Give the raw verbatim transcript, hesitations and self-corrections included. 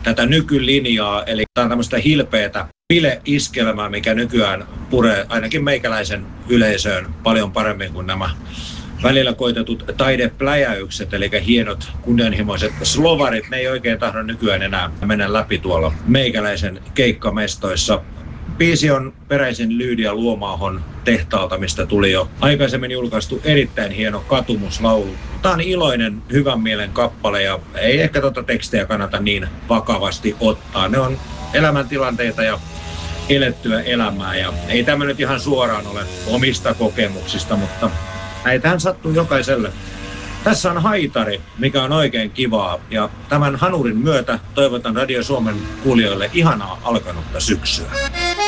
tätä nykylinjaa, eli tämä on tämmöistä hilpeätä bile-iskelmää, mikä nykyään puree ainakin meikäläisen yleisöön paljon paremmin kuin nämä välillä koitetut taidepläjäykset, eli hienot kunnianhimoiset slovarit. Ne ei oikein tahdo nykyään enää mennä läpi tuolla meikäläisen keikkamestoissa. Biisi on peräisin Lydia Luomaahon tehtaalta, mistä tuli jo aikaisemmin julkaistu erittäin hieno katumuslaulu. Tämä on iloinen, hyvän mielen kappale ja ei ehkä tuota tekstejä kannata niin vakavasti ottaa. Ne on elämäntilanteita ja elettyä elämää ja ei tämä nyt ihan suoraan ole omista kokemuksista, mutta näitähän sattuu jokaiselle. Tässä on Haitari, mikä on oikein kivaa ja tämän hanurin myötä toivotan Radio Suomen kuulijoille ihanaa alkanutta syksyä.